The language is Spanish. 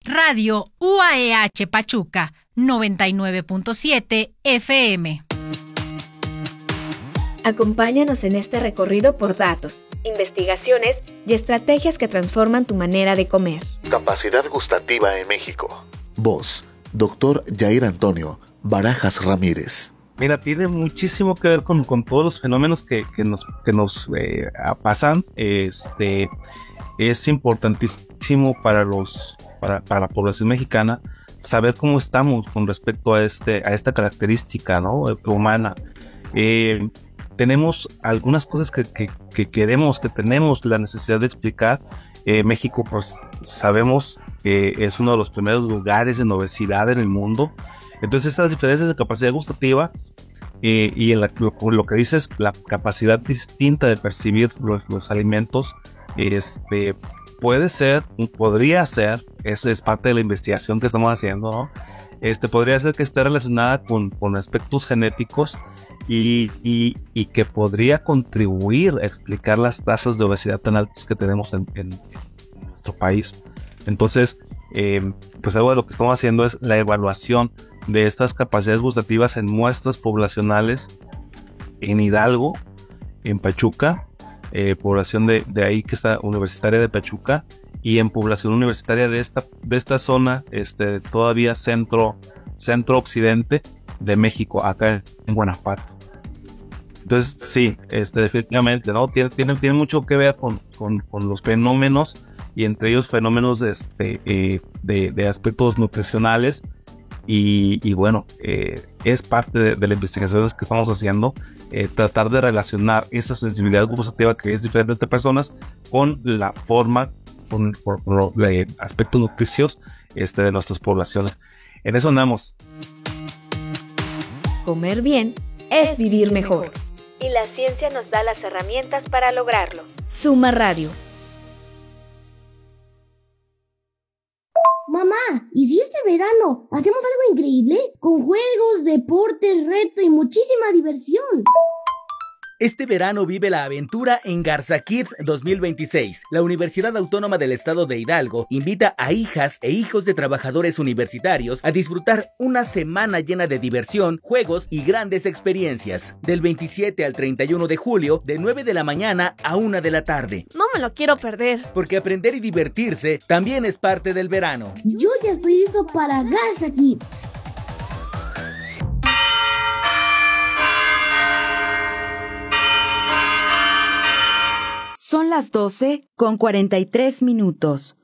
Radio UAEH Pachuca, 99.7 FM. Acompáñanos en este recorrido por datos, investigaciones y estrategias que transforman tu manera de comer. Capacidad gustativa en México. Voz, Dr. Yair Antonio Barajas Ramírez. Mira, tiene muchísimo que ver con todos los fenómenos que nos pasan. Es importantísimo para la población mexicana saber cómo estamos con respecto a esta característica, ¿no?, humana. Tenemos algunas cosas que tenemos la necesidad de explicar. México, pues sabemos que es uno de los primeros lugares en obesidad en el mundo. Entonces, estas diferencias de capacidad gustativa y lo que dices, la capacidad distinta de percibir los alimentos, podría ser, es parte de la investigación que estamos haciendo, ¿no? Podría ser que esté relacionada con aspectos genéticos y que podría contribuir a explicar las tasas de obesidad tan altas que tenemos en nuestro país. Entonces, pues algo de lo que estamos haciendo es la evaluación de estas capacidades gustativas en muestras poblacionales en Hidalgo, en Pachuca, población de ahí que está universitaria de Pachuca, y en población universitaria de esta zona, todavía centro occidente de México, acá en Guanajuato. Entonces sí, definitivamente, ¿no? Tiene mucho que ver con los fenómenos, y entre ellos fenómenos de aspectos nutricionales, y bueno, es parte de las investigaciones que estamos haciendo, tratar de relacionar esa sensibilidad gustativa que es diferente entre personas con la forma, con los aspectos nutricios de nuestras poblaciones. En eso andamos. Comer bien es vivir mejor. Y la ciencia nos da las herramientas para lograrlo. Suma Radio. Mamá, ¿y si este verano hacemos algo increíble? Con juegos, deportes, reto y muchísima diversión. Este verano vive la aventura en Garza Kids 2026. La Universidad Autónoma del Estado de Hidalgo invita a hijas e hijos de trabajadores universitarios a disfrutar una semana llena de diversión, juegos y grandes experiencias. Del 27 al 31 de julio, de 9 de la mañana a 1 de la tarde. No me lo quiero perder. Porque aprender y divertirse también es parte del verano. Yo ya estoy listo para Garza Kids. Son las 12:43 minutos.